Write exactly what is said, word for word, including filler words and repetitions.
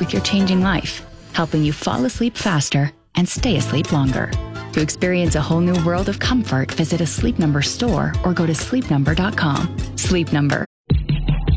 with your changing life, helping you fall asleep faster and stay asleep longer. To experience a whole new world of comfort, visit a Sleep Number store or go to sleep number dot com. Sleep Number,